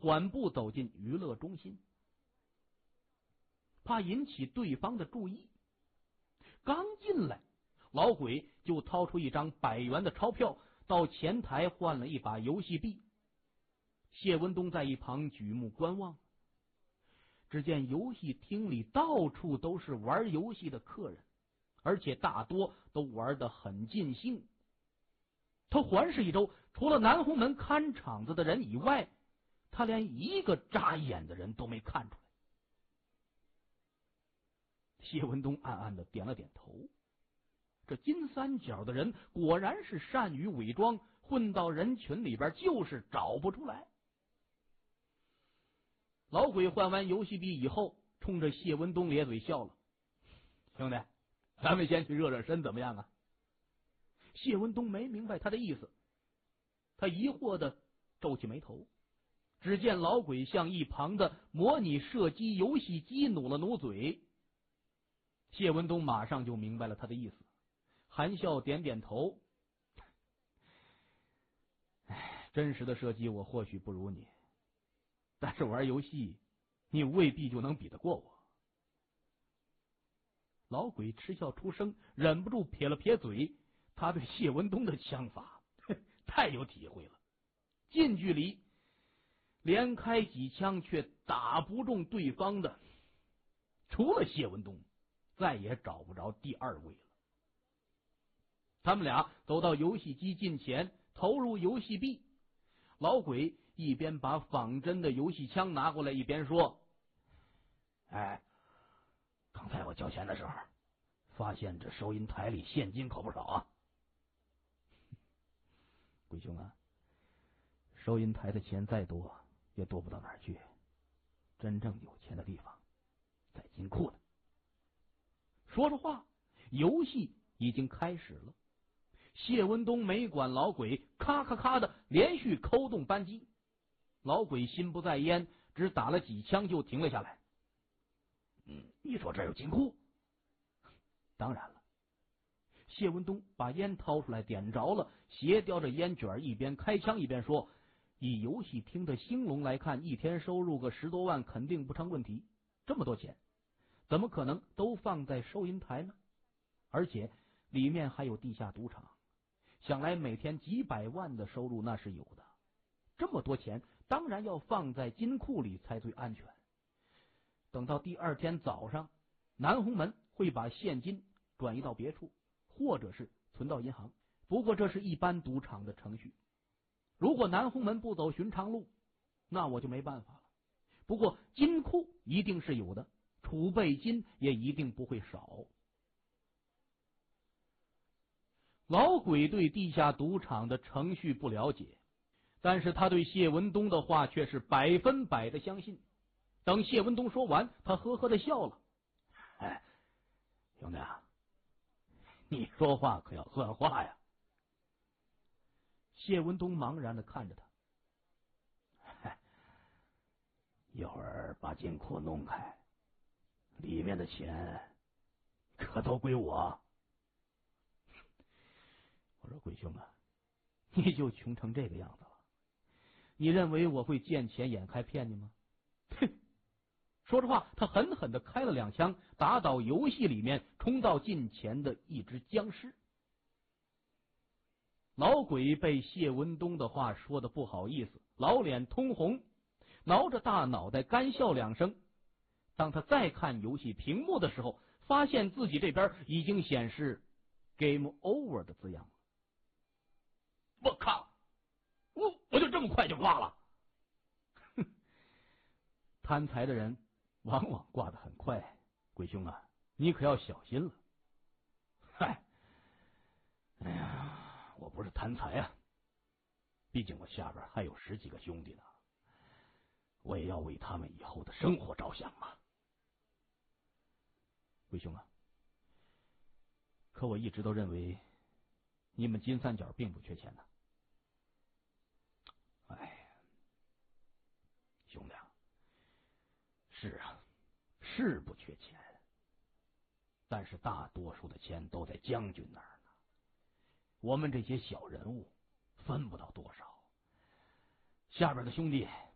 缓步走进娱乐中心，怕引起对方的注意。刚进来，老鬼就掏出一张100元的钞票，到前台换了一把游戏币。谢文东在一旁举目观望，只见游戏厅里到处都是玩游戏的客人，而且大多都玩得很尽兴。他环视一周，除了南红门看场子的人以外，他连一个眨眼的人都没看出来。谢文东暗暗的点了点头，这金三角的人果然是善于伪装，混到人群里边就是找不出来。老鬼换完游戏币以后，冲着谢文东咧嘴笑了：“兄弟，咱们先去热热身怎么样啊？”谢文东没明白他的意思，他疑惑的皱起眉头。只见老鬼向一旁的模拟射击游戏机努了努嘴，谢文东马上就明白了他的意思，含笑点点头：“真实的射击我或许不如你，但是玩游戏你未必就能比得过我。”老鬼嗤笑出声，忍不住撇了撇嘴，他对谢文东的枪法太有体会了，近距离连开几枪却打不中对方的，除了谢文东，再也找不着第二位了。他们俩走到游戏机近前，投入游戏币。老鬼一边把仿真的游戏枪拿过来，一边说：“刚才我交钱的时候，发现这收银台里现金可不少啊。”鬼兄啊，收银台的钱再多也多不到哪儿去，真正有钱的地方在金库呢。说着话，游戏已经开始了。谢文东没管老鬼，咔咔咔的连续扣动扳机。老鬼心不在焉，只打了几枪就停了下来。你说这有金库？当然了。谢文东把烟掏出来点着了，斜叼着烟卷，一边开枪一边说：“以游戏厅的兴隆来看，一天收入个10多万肯定不成问题。这么多钱，怎么可能都放在收银台呢？而且里面还有地下赌场，想来每天几百万的收入那是有的。这么多钱当然要放在金库里才最安全。等到第二天早上，南红门会把现金转移到别处，或者是存到银行。不过这是一般赌场的程序。如果南红门不走寻常路，那我就没办法了。不过金库一定是有的，储备金也一定不会少。”老鬼对地下赌场的程序不了解，但是他对谢文东的话却是100%的相信。等谢文东说完，他呵呵的笑了：“兄弟啊，你说话可要算话呀。”谢文东茫然的看着他：“一会儿把金库弄开，里面的钱可都归我。”我说：“鬼兄啊，你就穷成这个样子了，你认为我会见钱眼开骗你吗？”哼！说着话，他狠狠的开了2枪，打倒游戏里面冲到近前的一只僵尸。老鬼被谢文东的话说的不好意思，老脸通红，挠着大脑袋干笑2声。当他再看游戏屏幕的时候，发现自己这边已经显示 Game Over 的字样了。我靠！我就这么快就挂了？哼！贪财的人往往挂得很快，鬼兄啊，你可要小心了。哎呀，我不是贪财啊，毕竟我下边还有10几个兄弟呢，我也要为他们以后的生活着想嘛。鬼兄啊，可我一直都认为你们金三角并不缺钱呢。兄弟啊，是啊，是不缺钱，但是大多数的钱都在将军那儿呢，我们这些小人物分不到多少，下边的兄弟